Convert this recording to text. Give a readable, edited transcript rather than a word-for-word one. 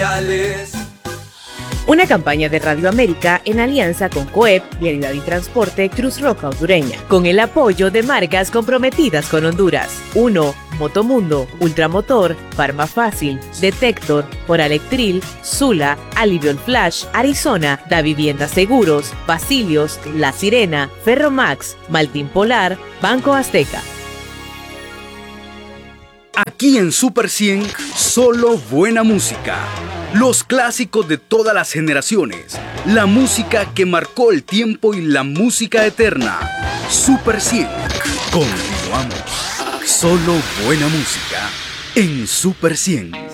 especiales. Una campaña de Radio América en alianza con COEP, Vialidad y Transporte Cruz Roja Hondureña, con el apoyo de marcas comprometidas con Honduras. 1. Motomundo, Ultramotor, Farma Fácil, Detector, Oralectril, Sula, Alivion Flash, Arizona, Da Vivienda Seguros, Basilios, La Sirena, Ferromax, Maltín Polar, Banco Azteca. Aquí en Super 100, solo buena música. Los clásicos de todas las generaciones. La música que marcó el tiempo y la música eterna. Super 100. Continuamos. Solo buena música en Super 100.